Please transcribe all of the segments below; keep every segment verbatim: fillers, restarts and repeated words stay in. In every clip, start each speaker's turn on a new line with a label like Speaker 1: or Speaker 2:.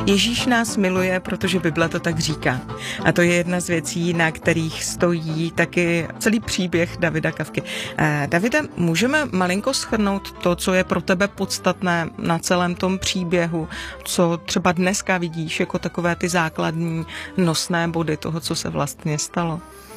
Speaker 1: Ježíš nás miluje, protože Bible to tak říká. A to je jedna z věcí, na kterých stojí taky celý příběh Davida Kafky. Eh, Davide, můžeme malinko shrnout to, co je pro tebe podstatné na celém tom příběhu, co třeba dneska vidíš jako takové ty základní nosné body toho, co se vlastně stalo?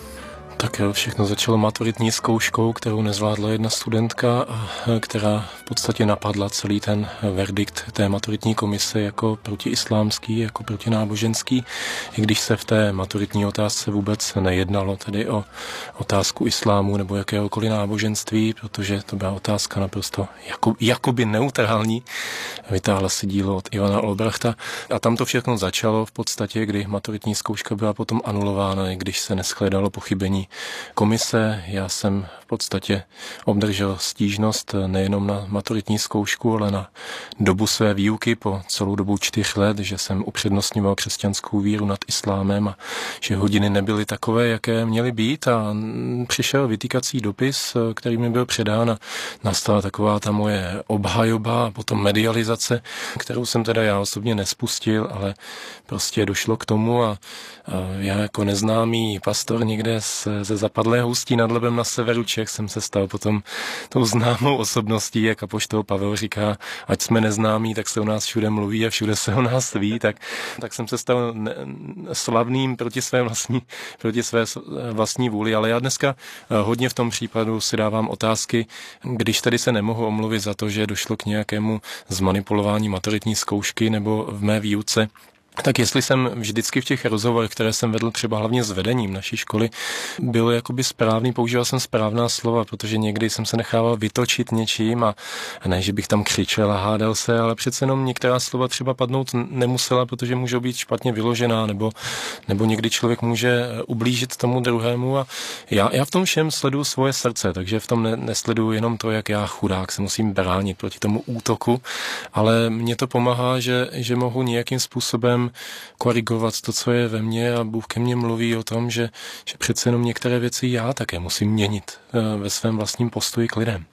Speaker 2: Tak všechno začalo maturitní zkouškou, kterou nezvládla jedna studentka, která v podstatě napadla celý ten verdikt té maturitní komise jako protiislámský, jako protináboženský, i když se v té maturitní otázce vůbec nejednalo tedy o otázku islámu nebo jakéhokoliv náboženství, protože to byla otázka naprosto jako, jakoby neutrální. Vytáhla si dílo od Ivana Olbrachta a tam to všechno začalo v podstatě, kdy maturitní zkouška byla potom anulována, i když se neshledalo pochybení komise. Já jsem v podstatě obdržel stížnost nejenom na maturitní zkoušku, ale na dobu své výuky po celou dobu čtyř let, že jsem upřednostňoval křesťanskou víru nad islámem a že hodiny nebyly takové, jaké měly být, a přišel vytýkací dopis, který mi byl předán, a nastala taková ta moje obhajoba a potom medializace, kterou jsem teda já osobně nespustil, ale prostě došlo k tomu a já jako neznámý pastor někde ze zapadlého Ústí nad Labem na severu Čech jsem se stal potom tou známou osobností, jak apoštol Pavel říká, ať jsme neznámí, tak se o nás všude mluví a všude se o nás ví, tak, tak jsem se stal ne, slavným proti své vlastní, proti své vlastní vůli, ale já dneska hodně v tom případu si dávám otázky, když tady se nemohu omluvit za to, že došlo k nějakému zmanipulování maturitní zkoušky nebo v mé výuce, tak jestli jsem vždycky v těch rozhovorech, které jsem vedl třeba hlavně s vedením naší školy, byl jakoby správný, používal jsem správná slova, protože někdy jsem se nechával vytočit něčím a ne, že bych tam křičel a hádal se, ale přece jenom některá slova třeba padnout nemusela, protože můžou být špatně vyložená, nebo, nebo někdy člověk může ublížit tomu druhému a já, já v tom všem sleduju svoje srdce, takže v tom ne, nesleduju jenom to, jak já chudák se musím bránit proti tomu útoku, ale mě to pomáhá, že, že mohu nějakým způsobem korigovat to, co je ve mně, a Bůh ke mně mluví o tom, že, že přece jenom některé věci já také musím měnit ve svém vlastním postoji k lidem.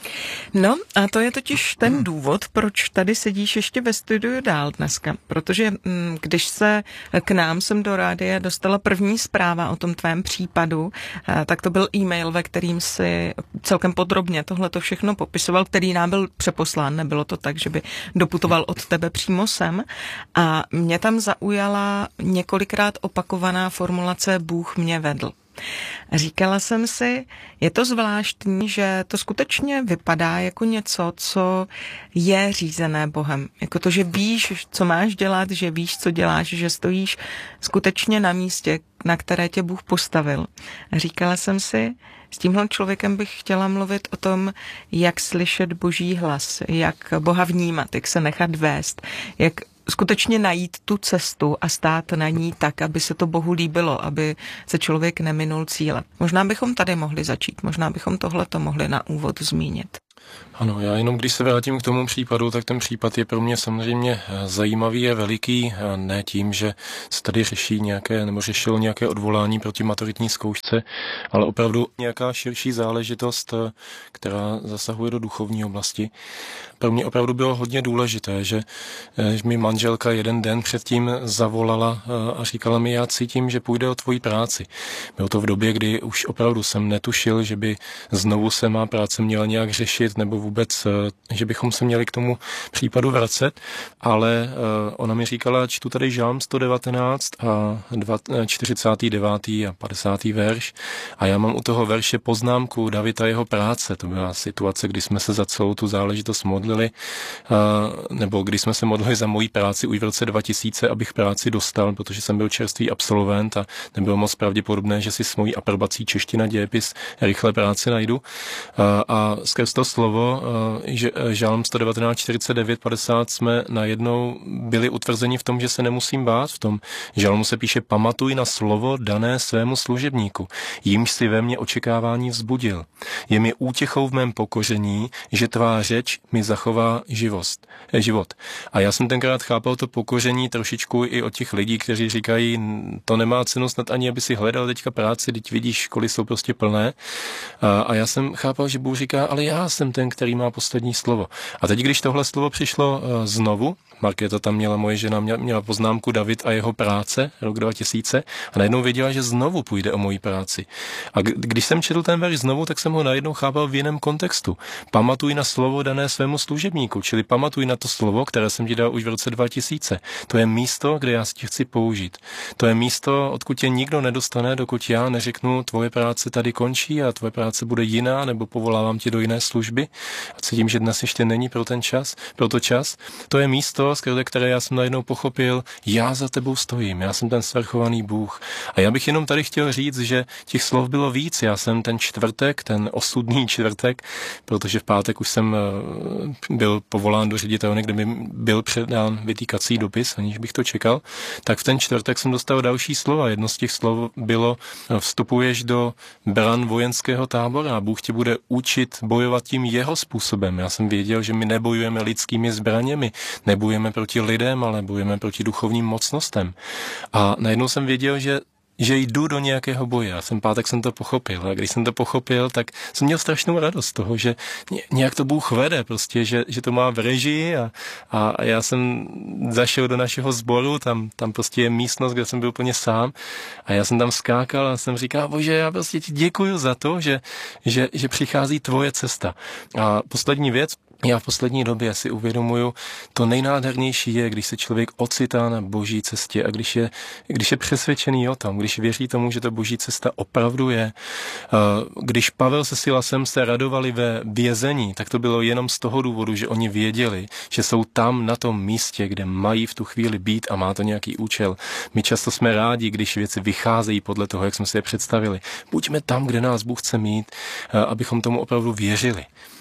Speaker 1: No a to je totiž ten důvod, proč tady sedíš ještě ve studiu dál dneska, protože když se k nám sem do rádia dostala první zpráva o tom tvém případu, tak to byl e-mail, ve kterým si celkem podrobně tohleto všechno popisoval, který nám byl přeposlán, nebylo to tak, že by doputoval od tebe přímo sem, a mě tam zaujala několikrát opakovaná formulace Bůh mě vedl. Říkala jsem si, je to zvláštní, že to skutečně vypadá jako něco, co je řízené Bohem. Jako to, že víš, co máš dělat, že víš, co děláš, že stojíš skutečně na místě, na které tě Bůh postavil. Říkala jsem si, s tímhle člověkem bych chtěla mluvit o tom, jak slyšet Boží hlas, jak Boha vnímat, jak se nechat vést, jak skutečně najít tu cestu a stát na ní tak, aby se to Bohu líbilo, aby se člověk neminul cíle. Možná bychom tady mohli začít, možná bychom tohleto mohli na úvod zmínit.
Speaker 2: Ano, já jenom když se vrátím k tomu případu, tak ten případ je pro mě samozřejmě zajímavý a veliký, ne tím, že se tady řeší nějaké, nebo řešilo nějaké odvolání proti maturitní zkoušce, ale opravdu nějaká širší záležitost, která zasahuje do duchovní oblasti. Pro mě opravdu bylo hodně důležité, že, že mi manželka jeden den předtím zavolala a říkala mi, já cítím, že půjde o tvoji práci. Bylo to v době, kdy už opravdu jsem netušil, že by znovu se má práce měla nějak řešit, nebo vůbec, že bychom se měli k tomu případu vracet, ale ona mi říkala, čtu tady Žálm sto devatenáct a čtyřicátý devátý a padesátý verš, a já mám u toho verše poznámku Davida jeho práce. To byla situace, kdy jsme se za celou tu záležitost modlili, nebo kdy jsme se modlili za moji práci už v roce dva tisíce, abych práci dostal, protože jsem byl čerstvý absolvent a nebylo moc pravděpodobné, že si s mojí aprobací čeština dějepis rychle práci najdu. A skrz to slovo, že Žálm sto devatenáct, čtyřicet devět, padesát jsme najednou byli utvrzeni v tom, že se nemusím bát. V tom Žálmu se píše, pamatuj na slovo dané svému služebníku, jímž si ve mně očekávání vzbudil. Je mi útěchou v mém pokoření, že tvá řeč mi zachová živost, eh, život. A já jsem tenkrát chápal to pokoření trošičku i od těch lidí, kteří říkají, to nemá cenu snad ani, aby si hledal teďka práci, teď vidíš, školy jsou prostě plné. A, a já jsem chápal, že Bůh říká, ale já jsem ten, který který má poslední slovo. A teď, když tohle slovo přišlo znovu, Markéta tam měla, moje žena měla poznámku David a jeho práce, rok dva tisíce, a najednou věděla, že znovu půjde o moji práci. A když jsem četl ten verš znovu, tak jsem ho najednou chápal v jiném kontextu. Pamatuj na slovo dané svému služebníku, čili pamatuj na to slovo, které jsem ti dal už v roce dva tisíce. To je místo, kde já si tě chci použít. To je místo, odkud tě nikdo nedostane, dokud já neřeknu, tvoje práce tady končí a tvoje práce bude jiná, nebo povolávám tě do jiné služby. A cítím, že dnes ještě není pro ten čas, pro to čas. To je místo, skrze které já jsem najednou pochopil, já za tebou stojím, já jsem ten svrchovaný Bůh. A já bych jenom tady chtěl říct, že těch slov bylo víc. Já jsem ten čtvrtek, ten osudný čtvrtek, protože v pátek už jsem byl povolán do ředitelny, kde mi byl předán vytýkací dopis, aniž bych to čekal, tak v ten čtvrtek jsem dostal další slova. Jedno z těch slov bylo, vstupuješ do bran vojenského tábora a Bůh tě bude učit bojovat tím jeho způsobem. Já jsem věděl, že my nebojujeme lidskými zbraněmi, nebojujeme proti lidem, ale bojujeme proti duchovním mocnostem. A najednou jsem věděl, že že jdu do nějakého boje. Já jsem pátek jsem to pochopil. A když jsem to pochopil, tak jsem měl strašnou radost z toho, že nějak to Bůh vede, prostě, že, že to má v režii a, a já jsem zašel do našeho sboru, tam, tam prostě je místnost, kde jsem byl úplně sám a já jsem tam skákal a jsem říkal, bože, já prostě ti děkuju za to, že, že, že přichází tvoje cesta. A poslední věc, já v poslední době si uvědomuju, to nejnádhernější je, když se člověk ocitá na boží cestě a když je, když je přesvědčený o tom, když věří tomu, že to boží cesta opravdu je. Když Pavel se Silasem se radovali ve vězení, tak to bylo jenom z toho důvodu, že oni věděli, že jsou tam na tom místě, kde mají v tu chvíli být a má to nějaký účel. My často jsme rádi, když věci vycházejí podle toho, jak jsme si je představili. Buďme tam, kde nás Bůh chce mít, abychom tomu opravdu věřili.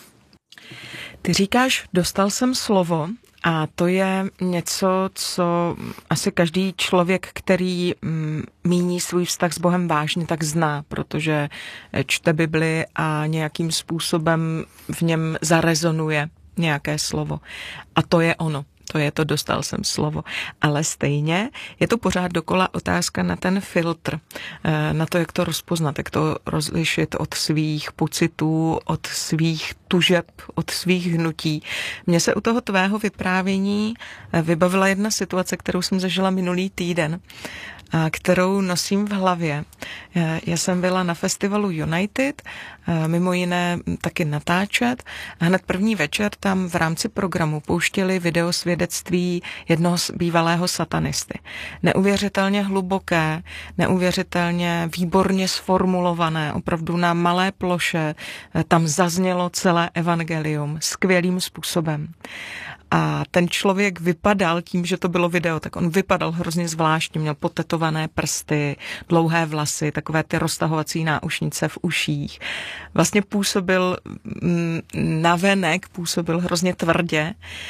Speaker 1: Ty říkáš, dostal jsem slovo a to je něco, co asi každý člověk, který mm, míní svůj vztah s Bohem vážně, tak zná, protože čte Bibli a nějakým způsobem v něm zarezonuje nějaké slovo. A to je ono. To je to, dostal jsem slovo. Ale stejně je to pořád dokola otázka na ten filtr, na to, jak to rozpoznat, jak to rozlišit od svých pocitů, od svých tužeb, od svých hnutí. Mně se u toho tvého vyprávění vybavila jedna situace, kterou jsem zažila minulý týden, kterou nosím v hlavě. Já jsem byla na festivalu United, mimo jiné taky natáčet a hned první večer tam v rámci programu pouštěli videosvědectví jednoho bývalého satanisty. Neuvěřitelně hluboké, neuvěřitelně výborně sformulované, opravdu na malé ploše, tam zaznělo celé evangelium skvělým způsobem. A ten člověk vypadal tím, že to bylo video, tak on vypadal hrozně zvláštně, měl potetované prsty, dlouhé vlasy, takové ty roztahovací náušnice v uších. Vlastně působil navenek, působil hrozně tvrdě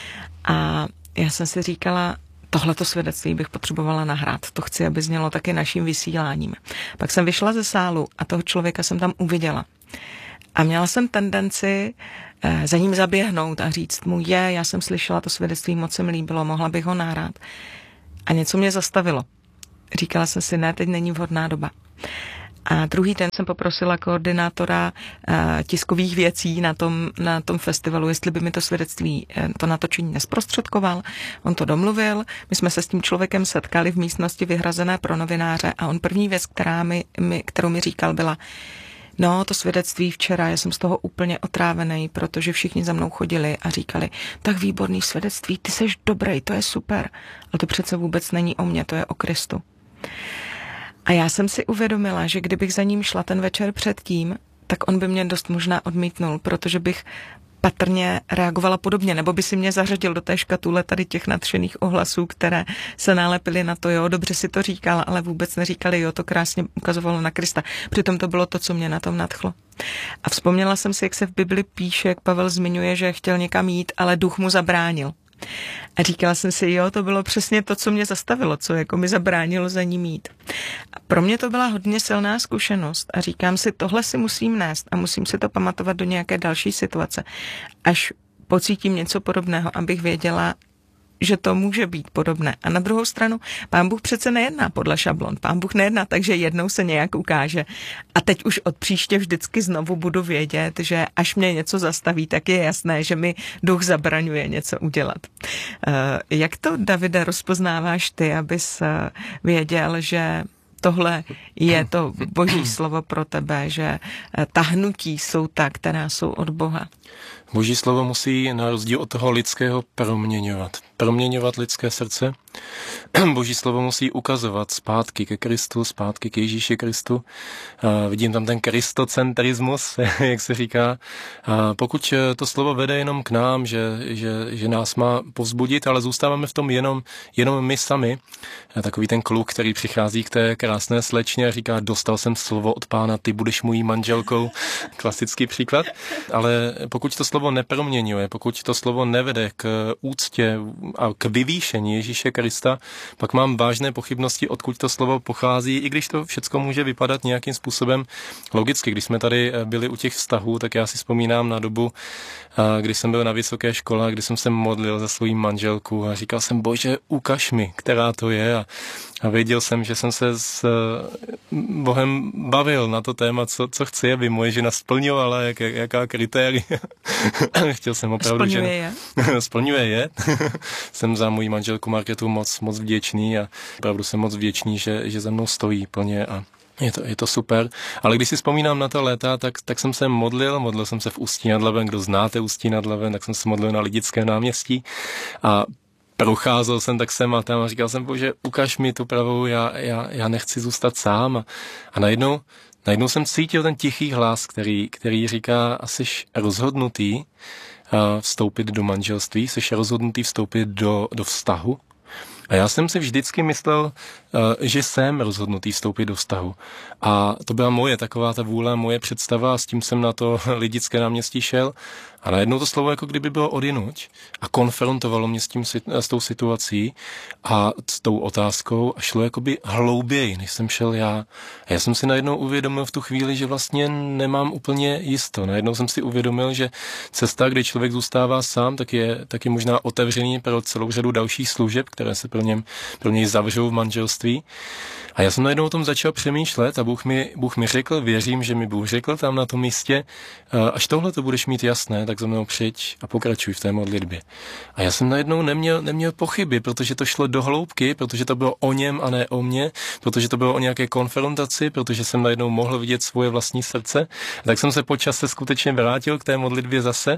Speaker 1: a já jsem si říkala, tohleto svědectví bych potřebovala nahrát. To chci, aby znělo taky naším vysíláním. Pak jsem vyšla ze sálu a toho člověka jsem tam uviděla. A měla jsem tendenci eh, za ním zaběhnout a říct mu, je, já jsem slyšela to svědectví, moc se mi líbilo, mohla bych ho nahrát. A něco mě zastavilo. Říkala jsem si, ne, teď není vhodná doba. A druhý den jsem poprosila koordinátora eh, tiskových věcí na tom, na tom festivalu, jestli by mi to svědectví, eh, to natočení nesprostředkoval. On to domluvil, my jsme se s tím člověkem setkali v místnosti vyhrazené pro novináře a on první věc, která mi, mi, kterou mi říkal, byla, no, to svědectví včera, já jsem z toho úplně otrávený, protože všichni za mnou chodili a říkali, tak výborný svědectví, ty seš dobrý, to je super. Ale to přece vůbec není o mně, to je o Kristu. A já jsem si uvědomila, že kdybych za ním šla ten večer předtím, tak on by mě dost možná odmítnul, protože bych patrně reagovala podobně, nebo by si mě zařadil do té škatule tady těch nadšených ohlasů, které se nálepily na to, jo, dobře si to říkala, ale vůbec neříkali, jo, to krásně ukazovalo na Krista. Přitom to bylo to, co mě na tom nadchlo. A vzpomněla jsem si, jak se v Bibli píše, jak Pavel zmiňuje, že chtěl někam jít, ale duch mu zabránil. A říkala jsem si, jo, to bylo přesně to, co mě zastavilo, co jako mi zabránilo za ním jít. A pro mě to byla hodně silná zkušenost a říkám si, tohle si musím nést a musím si to pamatovat do nějaké další situace. Až pocítím něco podobného, abych věděla, že to může být podobné. A na druhou stranu, Pán Bůh přece nejedná podle šablon. Pán Bůh nejedná tak, že jednou se nějak ukáže a teď už od příště vždycky znovu budu vědět, že až mě něco zastaví, tak je jasné, že mi duch zabraňuje něco udělat. Jak to, Davide, rozpoznáváš ty, abys věděl, že tohle je to Boží slovo pro tebe, že ta hnutí jsou ta, která jsou od Boha?
Speaker 2: Boží slovo musí na rozdíl od toho lidského proměňovat. Proměňovat lidské srdce. Boží slovo musí ukazovat zpátky ke Kristu, zpátky k Ježíši Kristu. A vidím tam ten kristocentrismus, jak se říká. A pokud to slovo vede jenom k nám, že, že, že nás má povzbudit, ale zůstáváme v tom jenom, jenom my sami. A takový ten kluk, který přichází k té krásné slečně a říká, dostal jsem slovo od Pána, ty budeš mojí manželkou. Klasický příklad. Ale pokud to slovo neproměňuje, pokud to slovo nevede k úctě a k vyvýšení Ježíše Krista, pak mám vážné pochybnosti, odkud to slovo pochází, i když to všecko může vypadat nějakým způsobem logicky. Když jsme tady byli u těch vztahů, tak já si vzpomínám na dobu, kdy jsem byl na vysoké škole, kdy jsem se modlil za svou manželku a říkal jsem, Bože, ukaž mi, která to je. A, a věděl jsem, že jsem se s Bohem bavil na to téma, co, co chci, aby moje žena splňovala, jak, jaká kritéria. Chtěl jsem opravdu,
Speaker 1: Splňuje
Speaker 2: že... je. Splňuje je. Jsem za moji manželku Marketu moc, moc vděčný a opravdu jsem moc vděčný, že, že za mnou stojí plně a je to, je to super. Ale když si vzpomínám na ta léta, tak, tak jsem se modlil, modlil jsem se v Ústí nad Labem, kdo znáte Ústí nad Labem, tak jsem se modlil na Lidickém náměstí a procházel jsem tak sem a tam a říkal jsem, Bože, ukaž mi tu pravou, já, já, já nechci zůstat sám. A, a najednou, najednou jsem cítil ten tichý hlas, který, který říká, a jsi rozhodnutý vstoupit do manželství, jsi rozhodnutý vstoupit do, do vztahu. A já jsem si vždycky myslel, že jsem rozhodnutý vstoupit do vztahu. A to byla moje taková ta vůle, moje představa a s tím jsem na to Lidické náměstí šel. A najednou to slovo jako kdyby bylo odjinuť a konfrontovalo mě s, tím, s tou situací a s tou otázkou a šlo jakoby hlouběji, než jsem šel já. A já jsem si najednou uvědomil v tu chvíli, že vlastně nemám úplně jisto. Najednou jsem si uvědomil, že cesta, kdy člověk zůstává sám, tak je, tak je možná otevřený pro celou řadu dalších služeb, které se pro, něm, pro něj zavřou v manželství. A já jsem najednou o tom začal přemýšlet a Bůh mi, Bůh mi řekl, věřím, že mi Bůh řekl tam na tom místě, až tohle to budeš mít jasné, tak za mnou přijď a pokračuj v té modlitbě. A já jsem najednou neměl, neměl pochyby, protože to šlo do hloubky, protože to bylo o něm a ne o mně, protože to bylo o nějaké konfrontaci, protože jsem najednou mohl vidět svoje vlastní srdce. A tak jsem se po čase skutečně vrátil k té modlitbě zase,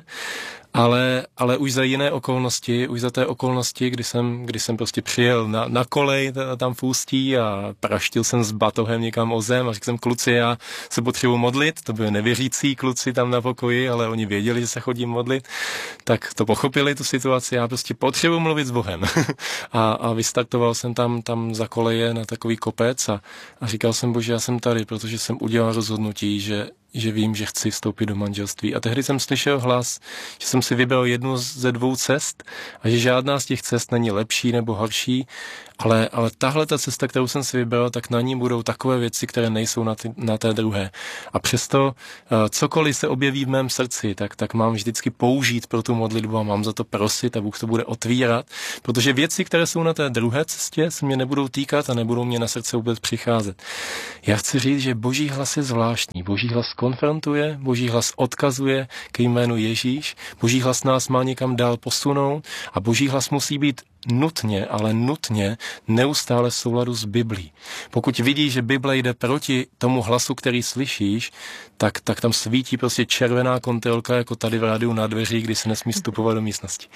Speaker 2: ale, ale už za jiné okolnosti, už za té okolnosti, kdy jsem, kdy jsem prostě přijel na, na kolej tam v Ústí a praštil jsem s batohem někam o zem a řekl jsem, kluci, já se potřebuji modlit, to byli nevěřící kluci tam na pokoji, ale oni věděli, že se chodím modlit, tak to pochopili tu situaci, já prostě potřebuji mluvit s Bohem. a, a vystartoval jsem tam, tam za koleje na takový kopec a, a říkal jsem, Bože, já jsem tady, protože jsem udělal rozhodnutí, že že vím, že chci vstoupit do manželství. A tehdy jsem slyšel hlas, že jsem si vybral jednu ze dvou cest a že žádná z těch cest není lepší nebo horší, ale, ale tahle ta cesta, kterou jsem si vybral, tak na ní budou takové věci, které nejsou na, ty, na té druhé. A přesto cokoliv se objeví v mém srdci, tak, tak mám vždycky použít pro tu modlitbu a mám za to prosit a Bůh to bude otvírat, protože věci, které jsou na té druhé cestě, se mě nebudou týkat a nebudou mě na srdce vůbec přicházet. Já chci říct, že Boží hlas je zvláštní. Boží hlas konfrontuje, Boží hlas odkazuje ke jménu Ježíš, Boží hlas nás má někam dál posunout a Boží hlas musí být nutně, ale nutně neustále v souladu s Biblí. Pokud vidíš, že Bible jde proti tomu hlasu, který slyšíš, tak, tak tam svítí prostě červená kontrolka, jako tady v rádiu na dveří, kdy se nesmí vstupovat do místnosti.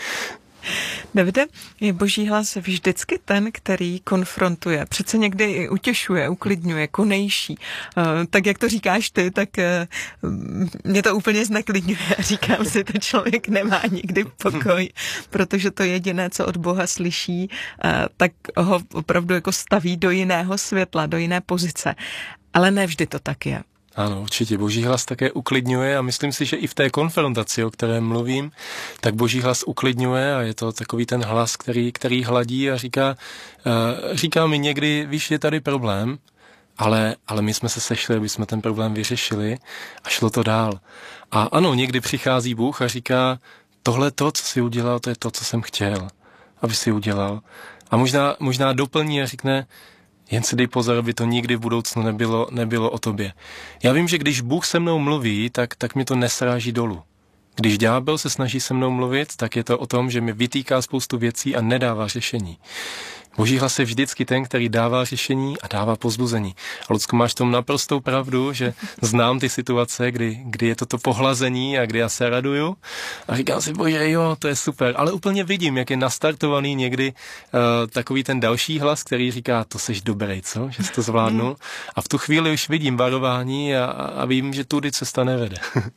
Speaker 1: Davide, je Boží hlas vždycky ten, který konfrontuje, přece někdy i utěšuje, uklidňuje, konejší. Tak jak to říkáš ty, tak mě to úplně zneklidňuje. Říkám si, to člověk nemá nikdy pokoj, protože to jediné, co od Boha slyší, tak ho opravdu jako staví do jiného světla, do jiné pozice. Ale ne vždy to tak je.
Speaker 2: Ano, určitě. Boží hlas také uklidňuje a myslím si, že i v té konfrontaci, o které mluvím, tak Boží hlas uklidňuje a je to takový ten hlas, který, který hladí a říká, uh, říká mi někdy, víš, je tady problém, ale, ale my jsme se sešli, aby jsme ten problém vyřešili a šlo to dál. A ano, někdy přichází Bůh a říká, tohle to, co jsi udělal, to je to, co jsem chtěl. aby si udělal. A možná, možná doplní a řekne, jen si dej pozor, aby to nikdy v budoucnu nebylo, nebylo o tobě. Já vím, že když Bůh se mnou mluví, tak, tak mě to nesráží dolů. Když ďábel se snaží se mnou mluvit, tak je to o tom, že mi vytýká spoustu věcí a nedává řešení. Boží hlas je vždycky ten, který dává řešení a dává povzbuzení. A Lucko, máš tom naprostou pravdu, že znám ty situace, kdy, kdy je to to pohlazení a kdy já se raduju a říkám si, bože, jo, to je super, ale úplně vidím, jak je nastartovaný někdy uh, takový ten další hlas, který říká, to seš dobrý, co, že jsi to zvládnul. A v tu chvíli už vidím varování a, a vím, že tudy cesta nevede.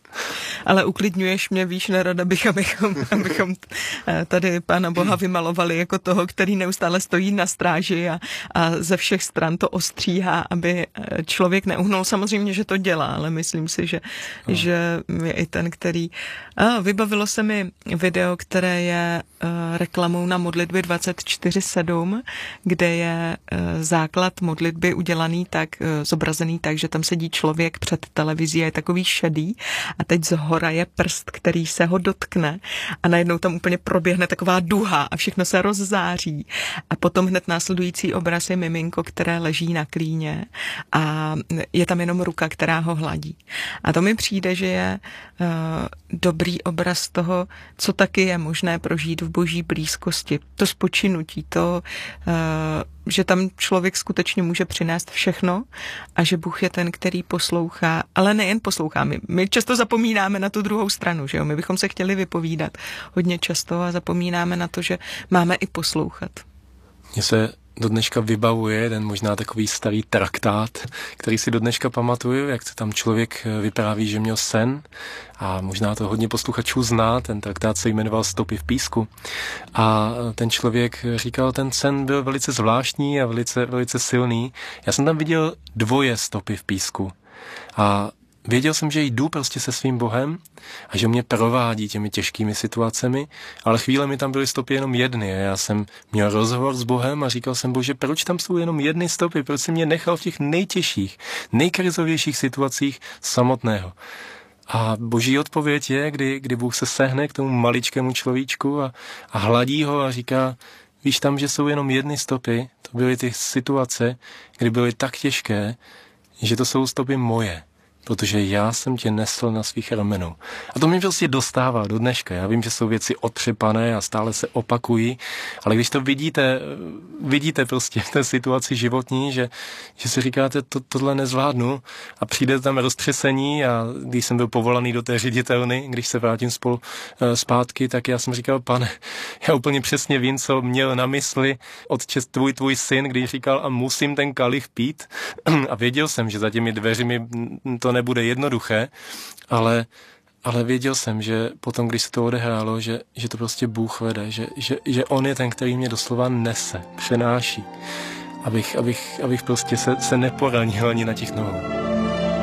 Speaker 1: Ale uklidňuješ mě, víš, nerad, abych, abychom, abychom tady Pána Boha vymalovali jako toho, který neustále stojí na stráži a, a ze všech stran to ostříhá, aby člověk neuhnul. Samozřejmě, že to dělá, ale myslím si, že, no. že je i ten, který... A vybavilo se mi video, které je uh, reklamou na modlitby dvacet čtyři sedm, kde je uh, základ modlitby udělaný tak, uh, zobrazený tak, že tam sedí člověk před televizí a je takový šedý a teď zhora je prst, který se ho dotkne a najednou tam úplně proběhne taková duha a všechno se rozzáří a potom hned následující obraz je miminko, které leží na klíně a je tam jenom ruka, která ho hladí. A to mi přijde, že je uh, dobrý obraz toho, co taky je možné prožít v boží blízkosti. To spočinutí, to, uh, že tam člověk skutečně může přinést všechno a že Bůh je ten, který poslouchá, ale nejen poslouchá. My, my často zapomínáme na tu druhou stranu, že jo? My bychom se chtěli vypovídat hodně často a zapomínáme na to, že máme i poslouchat.
Speaker 2: Mně se do dneška vybavuje jeden možná takový starý traktát, který si do dneška pamatuju, jak se tam člověk vypráví, že měl sen a možná to hodně posluchačů zná, ten traktát se jmenoval Stopy v písku a ten člověk říkal, ten sen byl velice zvláštní a velice, velice silný. Já jsem tam viděl dvoje stopy v písku a věděl jsem, že jdu prostě se svým Bohem a že mě provádí těmi těžkými situacemi, ale chvíle mi tam byly stopy jenom jedny a já jsem měl rozhovor s Bohem a říkal jsem, Bože, proč tam jsou jenom jedny stopy, proč jsi mě nechal v těch nejtěžších, nejkrizovějších situacích samotného. A boží odpověď je, kdy, kdy Bůh se sehne k tomu maličkému človíčku a, a hladí ho a říká, víš tam, že jsou jenom jedny stopy, to byly ty situace, kdy byly tak těžké, že to jsou stopy moje. Protože já jsem tě nesl na svých ramenou. A to mě prostě dostává do dneška. Já vím, že jsou věci otřepané a stále se opakují, ale když to vidíte, vidíte prostě v té situaci životní, že, že si říkáte, to, tohle nezvládnu a přijde tam roztřesení a když jsem byl povolaný do té ředitelny, když se vrátím spolu e, zpátky, tak já jsem říkal, pane, já úplně přesně vím, co měl na mysli otče tvůj, tvůj syn, když říkal, a musím ten kalich pít. A věděl jsem, že za těmi dveřmi to nebude jednoduché, ale, ale věděl jsem, že potom, když se to odehrálo, že, že to prostě Bůh vede, že, že, že on je ten, který mě doslova nese, přenáší, abych, abych, abych prostě se, se neporanil ani na těch nohou.